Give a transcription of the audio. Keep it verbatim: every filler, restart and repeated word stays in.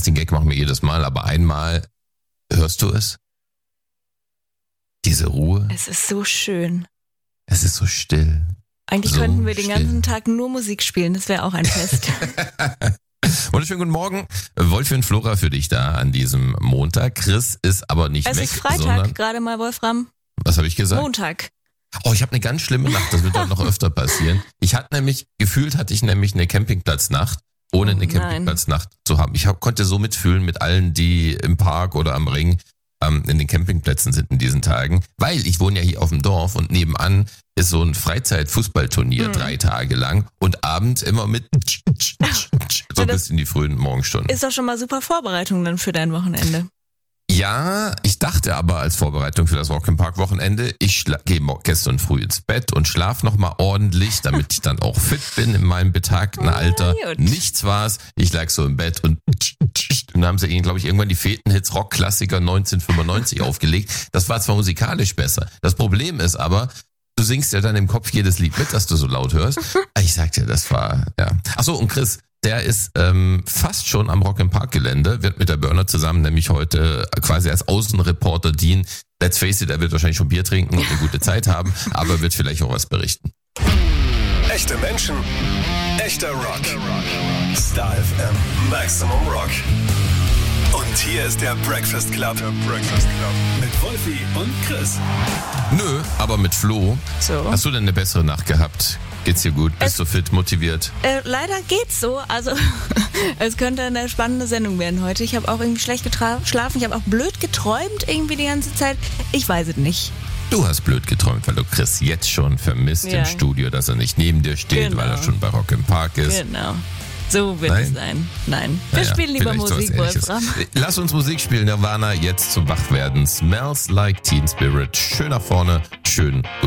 weiß, den Gag machen wir jedes Mal, aber einmal, hörst du es? Diese Ruhe. Es ist so schön. Es ist so still. Eigentlich so könnten wir den still. ganzen Tag nur Musik spielen, das wäre auch ein Fest. Wunderschönen guten Morgen. Wolfi und Flora für dich da an diesem Montag. Chris ist aber nicht Es weg, ist Freitag, sondern, gerade mal, Wolfram. was habe ich gesagt? Montag. Oh, ich habe eine ganz schlimme Nacht, das wird doch noch öfter passieren. Ich hatte nämlich, gefühlt hatte ich nämlich eine Campingplatznacht, ohne Oh, eine nein. Campingplatznacht zu haben. Ich hab, konnte so mitfühlen mit allen, die im Park oder am Ring ähm, in den Campingplätzen sind in diesen Tagen, weil ich wohne ja hier auf dem Dorf und nebenan ist so ein Freizeit-Fußballturnier Hm. drei Tage lang und abends immer mit so bis in die frühen Morgenstunden. Ist doch schon mal super Vorbereitung dann für dein Wochenende. Ja, ich dachte aber als Vorbereitung für das Rock im Park Wochenende, ich schla- gehe mo- gestern früh ins Bett und schlaf noch mal ordentlich, damit ich dann auch fit bin in meinem betagten Na Alter. gut. Nichts war's, ich lag so im Bett und und dann haben sie, glaube ich, irgendwann die Fetenhits Rock-Klassiker neunzehnhundertfünfundneunzig aufgelegt. Das war zwar musikalisch besser. Das Problem ist aber, du singst ja dann im Kopf jedes Lied mit, das du so laut hörst. Ich sag dir, das war, ja. Ach so, und Chris, der ist ähm, fast schon am Rock im Park Gelände, wird mit der Burner zusammen nämlich heute äh, quasi als Außenreporter dienen. Let's face it, er wird wahrscheinlich schon Bier trinken und eine gute Zeit haben, aber wird vielleicht auch was berichten. Echte Menschen, echter Rock. Star F M, Maximum Rock. Und hier ist der Breakfast Club. Der Breakfast Club. Mit Wolfi und Chris. Nö, aber mit Flo. So. Hast du denn eine bessere Nacht gehabt? Geht's dir gut? Bist Es- du fit, motiviert? Äh, leider geht's so. Also es könnte eine spannende Sendung werden heute. Ich habe auch irgendwie schlecht getra- geschlafen. Ich habe auch blöd geträumt irgendwie die ganze Zeit. Ich weiß es nicht. Du hast blöd geträumt, weil du Chris jetzt schon vermisst Ja. im Studio, dass er nicht neben dir steht, Genau. weil er schon bei Rock im Park ist. Genau. So wird Nein? es sein. Nein. Wir Naja, spielen lieber vielleicht sowas Musik, Ähnliches. Wolfram. Lass uns Musik spielen, Nirvana, jetzt zum Wachwerden. Smells like Teen Spirit. Schön nach vorne, schön